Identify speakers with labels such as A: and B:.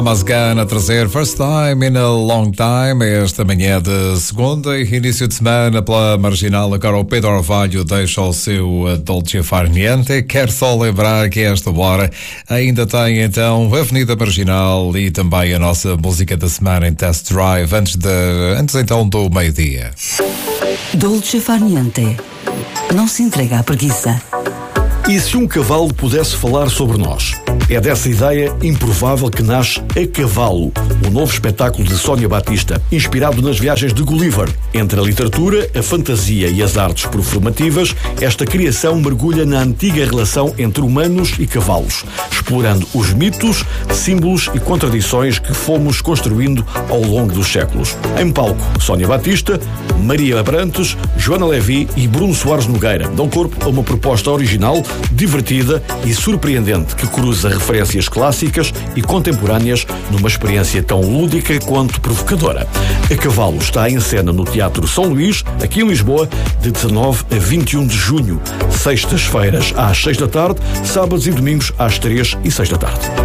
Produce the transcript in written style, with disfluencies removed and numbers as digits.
A: Masgan a trazer First Time in a Long Time esta manhã de segunda e início de semana pela Marginal. Agora o Pedro Orvalho deixa o seu Dolce Far Niente. Quero só lembrar que esta hora ainda tem então a Avenida Marginal e também a nossa música da semana em Test Drive antes então do meio-dia.
B: Dolce Far Niente. Não se entrega à preguiça.
C: E se um cavalo pudesse falar sobre nós? É dessa ideia improvável que nasce A Cavalo, o novo espetáculo de Sónia Batista, inspirado nas viagens de Gulliver. Entre a literatura, a fantasia e as artes performativas, esta criação mergulha na antiga relação entre humanos e cavalos, explorando os mitos, símbolos e contradições que fomos construindo ao longo dos séculos. Em palco, Sónia Batista, Maria Abrantes, Joana Levi e Bruno Soares Nogueira dão corpo a uma proposta original, divertida e surpreendente que cruza referências clássicas e contemporâneas numa experiência tão lúdica quanto provocadora. A Cavalo está em cena no Teatro São Luís, aqui em Lisboa, de 19 a 21 de junho, sextas-feiras às 6 da tarde, sábados e domingos às 3 e 6 da tarde.